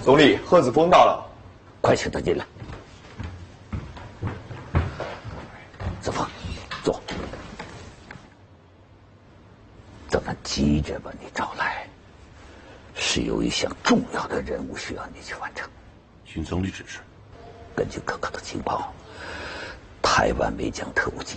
总理，贺子峰到了， 快请他进来。子峰，坐。这么急着把你找来，是有一项重要的任务需要你去完成。 请总理指示。 根据可靠的情报，台湾梅江特务集